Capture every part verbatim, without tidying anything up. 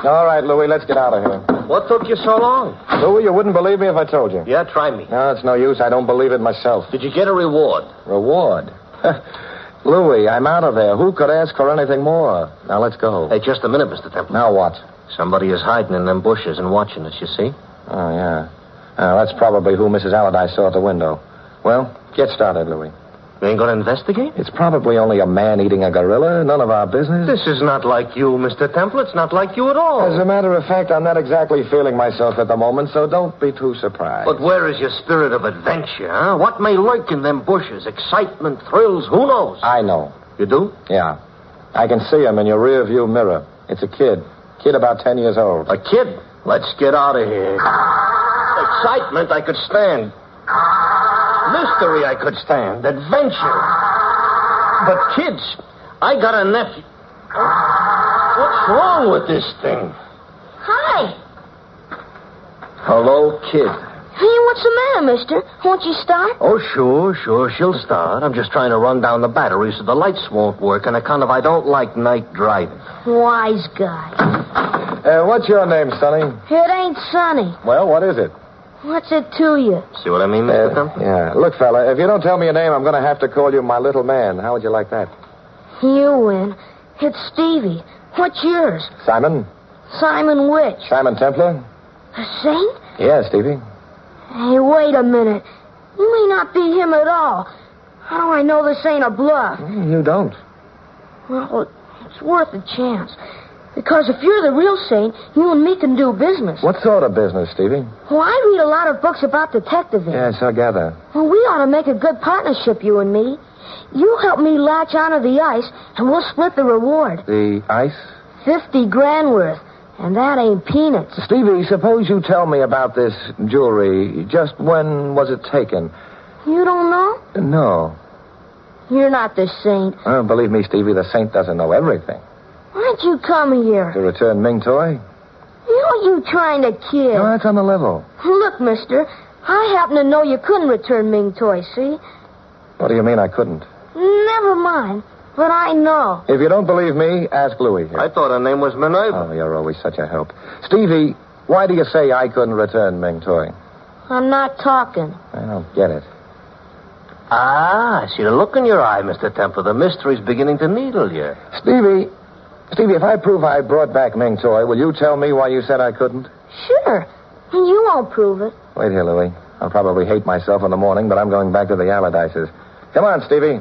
All right, Louie, let's get out of here. What took you so long? Louie, you wouldn't believe me if I told you. Yeah, try me. No, it's no use. I don't believe it myself. Did you get a reward? Reward? Louie, I'm out of there. Who could ask for anything more? Now, let's go. Hey, just a minute, Mister Temple. Now what? Somebody is hiding in them bushes and watching us, you see? Oh, yeah. Uh, that's probably who Missus Allardyce saw at the window. Well, get started, Louie. You ain't going to investigate? It's probably only a man eating a gorilla. None of our business. This is not like you, Mister Temple. It's not like you at all. As a matter of fact, I'm not exactly feeling myself at the moment, so don't be too surprised. But where is your spirit of adventure, huh? What may lurk in them bushes? Excitement, thrills, who knows? I know. You do? Yeah. I can see him in your rear view mirror. It's a kid. Kid about ten years old. A kid? Let's get out of here. Excitement I could stand. Mystery I could stand. Adventure. But kids, I got a nephew. What's wrong with this thing? Hi. Hello, kid. Hey, what's the matter, mister? Won't you start? Oh, sure, sure, she'll start. I'm just trying to run down the battery so the lights won't work on account of I don't like night driving. Wise guy. Uh, what's your name, Sonny? It ain't sunny. Well, what is it? What's it to you? See what I mean, Mister Uh, Temple? yeah. Look, fella, if you don't tell me your name, I'm going to have to call you my little man. How would you like that? You win. It's Stevie. What's yours? Simon? Simon Which? Simon Templar? A saint? Yeah, Stevie. Hey, wait a minute. You may not be him at all. How do I know this ain't a bluff? You don't. Well, it's worth a chance. Because if you're the real saint, you and me can do business. What sort of business, Stevie? Well, I read a lot of books about detectiving. Yes, I gather. Well, we ought to make a good partnership, you and me. You help me latch onto the ice, and we'll split the reward. The ice? Fifty grand worth. And that ain't peanuts. Stevie, suppose you tell me about this jewelry. Just when was it taken? You don't know? No. You're not the saint. Oh, believe me, Stevie, the saint doesn't know everything. Why'd you come here? To return Ming Toy? Who are you trying to kid? No, that's on the level. Look, mister, I happen to know you couldn't return Ming Toy, see? What do you mean I couldn't? Never mind, but I know. If you don't believe me, ask Louie here. I thought her name was Minerva. Oh, you're always such a help. Stevie, why do you say I couldn't return Ming Toy? I'm not talking. I don't get it. Ah, I see the look in your eye, Mister Temple. The mystery's beginning to needle you. Stevie, Stevie, if I prove I brought back Ming Toy, will you tell me why you said I couldn't? Sure. And you won't prove it. Wait here, Louie. I'll probably hate myself in the morning, but I'm going back to the Allardyces. Come on, Stevie.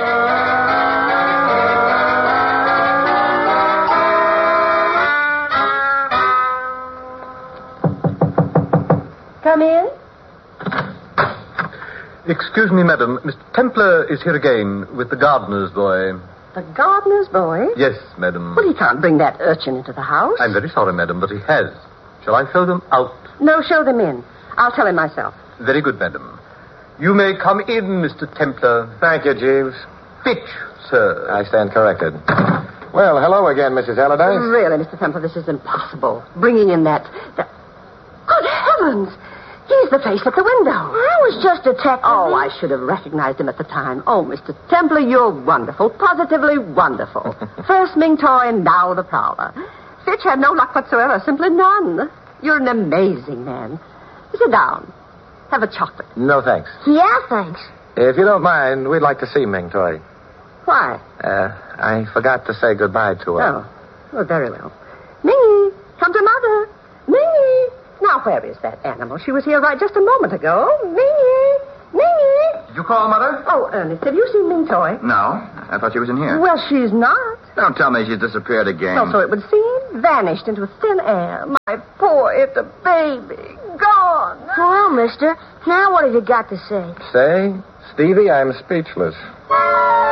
Come in. Excuse me, madam. Mister Templar is here again with the gardener's boy. The gardener's boy? Yes, madam. Well, he can't bring that urchin into the house. I'm very sorry, madam, but he has. Shall I show them out? No, show them in. I'll tell him myself. Very good, madam. You may come in, Mister Templar. Thank you, Jeeves. Fitch, sir. I stand corrected. Well, hello again, Missus Allardyce. Really, Mister Templar, this is impossible. Bringing in that... that... Good heavens! He's the face at the window. I was just a detective. Oh, I should have recognized him at the time. Oh, Mister Templar, you're wonderful. Positively wonderful. First Ming Toy and now the Prowler. Fitch had no luck whatsoever. Simply none. You're an amazing man. Sit down. Have a chocolate. No, thanks. Yeah, thanks. If you don't mind, we'd like to see Ming Toy. Why? Uh, I forgot to say goodbye to her. Oh, well, very well. Minnie, come to Mother. Minnie. Now, where is that animal? She was here right just a moment ago. Minnie. Minnie. Did you call, Mother? Oh, Ernest, have you seen Ming Toy? No. I thought she was in here. Well, she's not. Don't tell me she's disappeared again. Well, so it would seem. Vanished into thin air. My poor little baby. Gone. Well, mister, now what have you got to say? Say, Stevie, I'm speechless.